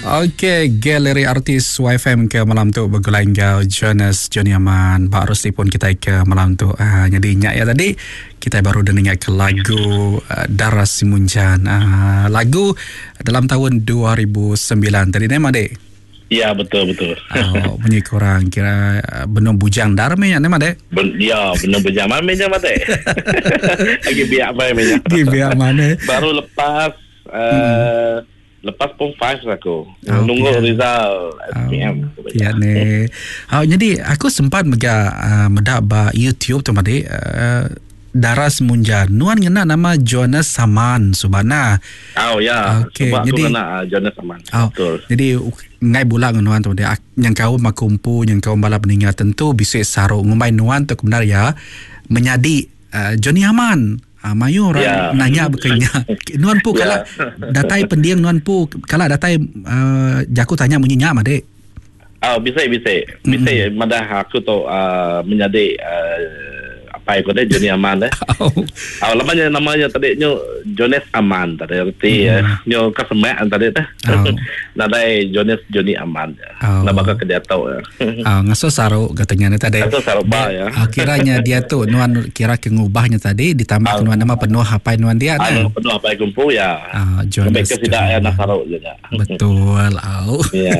Okey, galeri artis YFM ke malam tu bergulai Jonas Johnny Aman. Pak Rusli pun kita ke malam tu. Jadi ingat ya tadi kita baru dengar ke lagu Daras Simunjan. Lagu dalam tahun 2009 tadi nama dek. Ya, betul. Bunyi korang kira benar bujang darme ya nama dek. Ya, benar bujang mana dek. Lagi biak mana. Di biak mana. Baru lepas lepas pom 5 aku. Nunggu result SPM. Ya ni. Jadi aku sempat medak ba YouTube tu tadi Daras Munjan. Nuan ngena nama Jonas Saman Subana. Ya. Okay. Sebab jadi, aku kena Jonas Saman. Betul. Jadi ngai bulan nuan tu dia yang kau makumpu yang kau balap meninggal tentu bisa sarung ngumbai nuan tu kebenar ya menyadi Johnny Aman. Mayu orang nanya berkenya. Nuan pu kalau datai pendiang nuan pu kalau datai jaku tanya munyinya mah dek. Bisa. Madah aku tu menjadi apa itu deh Johnny Aman deh. Namanya tadi nyo Jonas Aman tadi arti nyo kasemek tadi deh. Nadai Johnny Aman. Nak bakal dia tahu ya. Ngaso saru katanya tadi. Ngaso saru ba ya. Kiranya dia tu nuan kira kengubahnya tadi ditambah nuan nama penuh apa nuan dia dah. Penuh apa kumpu ya. Jonas tidak nak saru juga. Betul. Ya.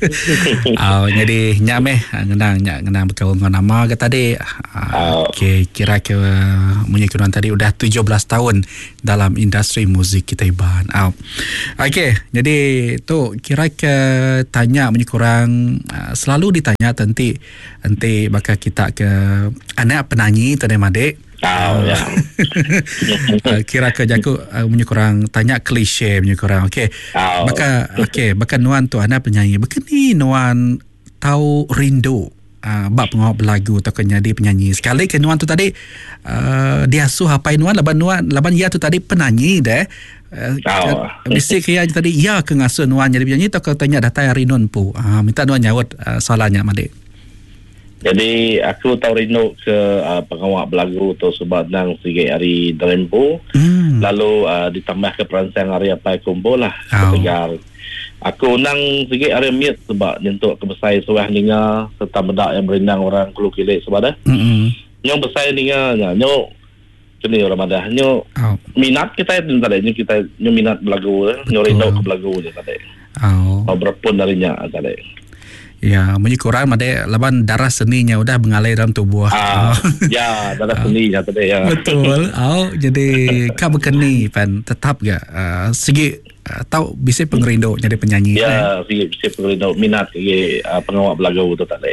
Jadi nyameh ngenang berkawan dengan nama kata tadi. Okey, kira ke menyekuran tadi udah 17 tahun dalam industri muzik kita Iban. Okey, jadi tu kira ke tanya menyekurang selalu ditanya nanti bakal kita ke anak penyanyi tadi Madek. Ya. Kira ke jaku menyekurang tanya klise menyekurang. Okey. Bakal nuan tu anak penyanyi. Begini nuan tahu rindu bab pengawal berlagu atau jadi penyanyi. Sekali ke nuan tu tadi dia suh apa nuan laban ia tu tadi penyanyi deh. Bisik ya tadi ya ke ngasuh nuan jadi penyanyi atau ke tanya data rinon pu. Minta nuan nyawut soalannya Made. Jadi aku tahu rindu ke pengawal berlagu tu sebab nang sigi hari Drempo. Lalu ditambah ke perancang hari apa kumpul lah. Tegar. Aku nang sikit area miut sebab nyentuk ke besar suah ninga serta bedak yang berindang orang Kulu Kilik sebab dah. Nyong besar ninga nyok kini orang madah nyok minat kita tadi kita nyok minat belagu nyok rindu ke belagu tadi. Berpun darinya tadi. Ya, menyekurang made laban darah seninya udah mengalir dalam tubuh. Ya, darah seninya tadi ya. Betul. Jadi kau berkeni pan tetap gak segi tahu bisa pengerindu jadi penyanyi. Ya, bisa pengerindu minat pengawal belagu tu tadi.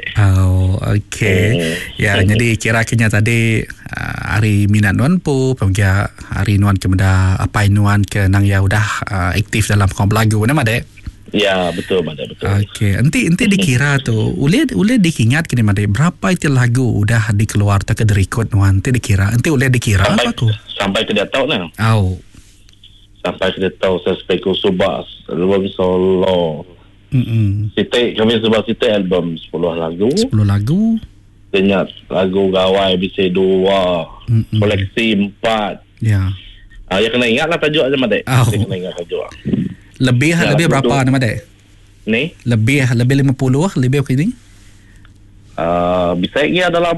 Okey. Ya, jadi kira-kira tadi hari minat nuan pu penggia hari nuan kemeda apa nuan ke nang ya udah aktif dalam pengawal belagu nama dek. Ya, betul. Okey, nanti dikira tu boleh diingat kini Made berapa itu lagu udah dikeluar tak ke record nuan nanti dikira boleh dikira apa aku sampai ke dia tahu nah. Sampai ke dia tahu Sespeku Subas album solo. Kami sebab kita album 10 lagu. Dengar lagu gawai bisa 2, koleksi 4. Ya. Ya kena ingatlah tajuk aja Made. Kena ingat tajuk. Lebih berapa nama dek? Ni? Lebih 50 lebih begini? Bisa ia dalam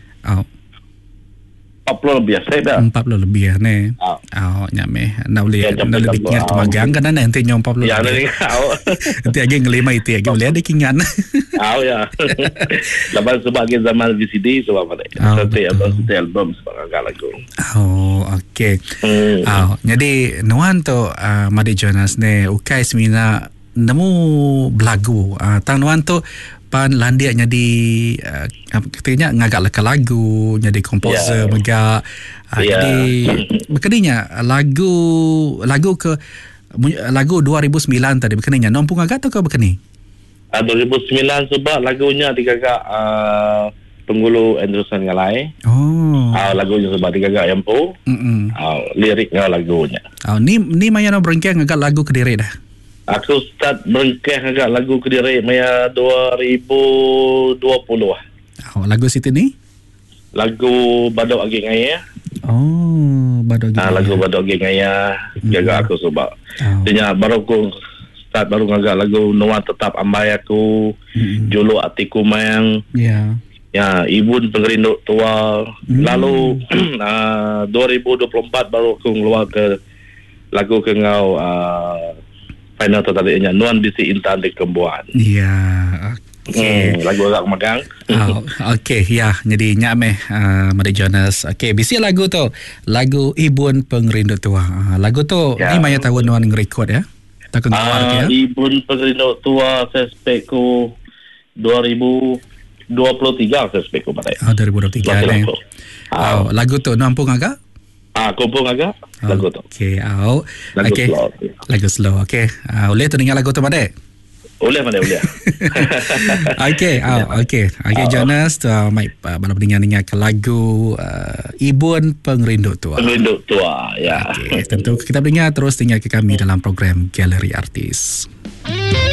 40 lebih saya dah. 40 lebih ni. Nyame. Nak boleh dikingat kemagang kan nanti nyom 40 lebih. Ya, nanti lagi ngelima itu lagi boleh ada kingan. Ya. Lepas sebagai zaman VCD sebab mana? Setiap album sebagai lagu. Okey. Jadi nuan tu Made Jonas ni ukai semina nemu belagu. Tang nuan tu pan landia jadi katanya ngagak leka lagu jadi komposer megak jadi berkeninya lagu 2009 tadi berkeninya nompu ngagak tu ke berkeni 2009 sebab lagunya digagak penggulu Anderson Ngalai. Lagunya sebab digagak Yampu. Liriknya lagunya. Ni maya no berengkeh ngagak lagu Kediri dah. Aku start berengkeh agak lagu Kediri maya 2020 lah. Lagu situ ni? Lagu Badok Agi Ngaya. Badok Agi Ngaya. Lagu Badok Agi Ngaya. Jaga aku sebab. Dia baru aku start baru ngagak lagu Nuan Tetap Ambai Aku, Julu Hatiku Mayang. Ya, Ibun Pengerinduk Tua. Lalu 2024 baru aku keluar ke lagu ke ngau final tertariknya Nuan Bisi Intan di Kembuan. Ya, okay. Lagu agak megang. Okay, ya. Jadi nyameh Mari Jonas. Okay, bisi lagu tu. Lagu Ibun Pengerinduk Tua. Lagu tu ni maya tahun Nuan ngerekod ya? Tak ya? Ibun Pengerinduk Tua saya spek ku 2023 saya spek ku pada. 2023 ni. Lagu tu nampung agak? Kumpul agak lagu tu. Okay, slow. Lagu slow. Okay. Boleh tu dengar lagu tu pada? Boleh. Okay, Jonas, mai balap dengar ke lagu Ibun Pengerinduk Tua. Pengerinduk Tua, ya. Okay, tentu kita dengar terus dengar ke kami dalam program Galeri Artis.